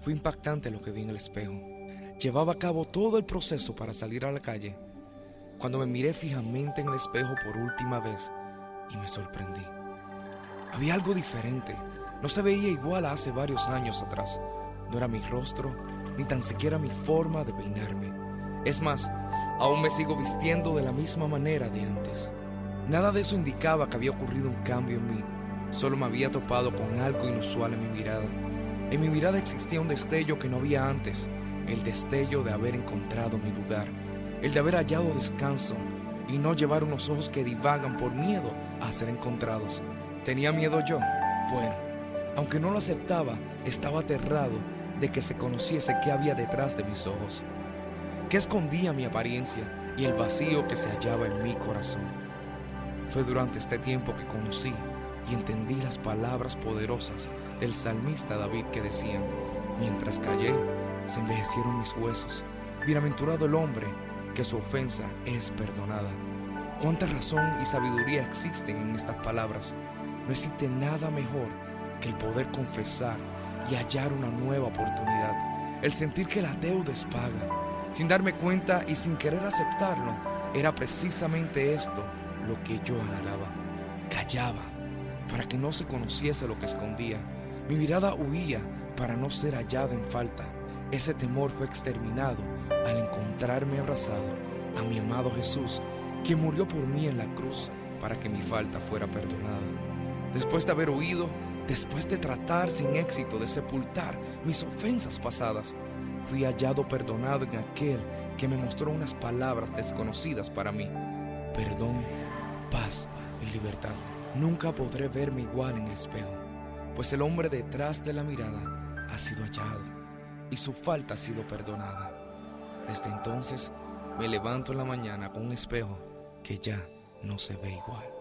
Fue impactante lo que vi en el espejo. Llevaba a cabo todo el proceso para salir a la calle, cuando me miré fijamente en el espejo por última vez y me sorprendí. Había algo diferente. No se veía igual a hace varios años atrás. No era mi rostro, ni tan siquiera mi forma de peinarme. Es más, aún me sigo vistiendo de la misma manera de antes. Nada de eso indicaba que había ocurrido un cambio en mí. Solo me había topado con algo inusual en mi mirada. En mi mirada existía un destello que no había antes. El destello de haber encontrado mi lugar. El de haber hallado descanso y no llevar unos ojos que divagan por miedo a ser encontrados. ¿Tenía miedo yo? Bueno, aunque no lo aceptaba, estaba aterrado de que se conociese qué había detrás de mis ojos, qué escondía mi apariencia y el vacío que se hallaba en mi corazón. Fue durante este tiempo que conocí y entendí las palabras poderosas del salmista David que decían: mientras callé, se envejecieron mis huesos. Bienaventurado el hombre que su ofensa es perdonada. Cuánta razón y sabiduría existen en estas palabras. No existe nada mejor que el poder confesar y hallar una nueva oportunidad. El sentir que la deuda es paga. Sin darme cuenta y sin querer aceptarlo, era precisamente esto lo que yo anhelaba. Callaba para que no se conociese lo que escondía. Mi mirada huía para no ser hallada en falta. Ese temor fue exterminado al encontrarme abrazado a mi amado Jesús, quien murió por mí en la cruz para que mi falta fuera perdonada. Después de haber huido, después de tratar sin éxito de sepultar mis ofensas pasadas, fui hallado perdonado en aquel que me mostró unas palabras desconocidas para mí: perdón, paz y libertad. Nunca podré verme igual en el espejo, pues el hombre detrás de la mirada ha sido hallado y su falta ha sido perdonada. Desde entonces me levanto en la mañana con un espejo que ya no se ve igual.